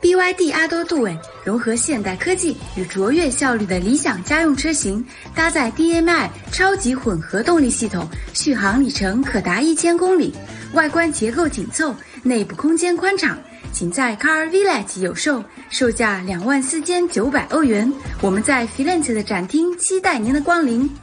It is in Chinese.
BYD 阿多杜韦融合现代科技与卓越效率的理想家用车型，搭载 DMI 超级混合动力系统，续航里程可达1000公里，外观结构紧凑，内部空间宽敞，仅在 Car Village 有售，售价24900欧元。我们在 Firenze 的展厅期待您的光临。